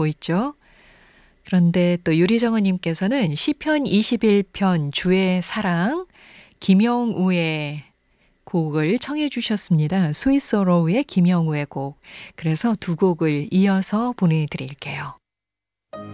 하고 있죠. 그런데 또 유리정원님께서는 시편 21편 주의 사랑 김영우의 곡을 청해 주셨습니다. 스윗 소로우의 김영우의 곡. 그래서 두 곡을 이어서 보내드릴게요.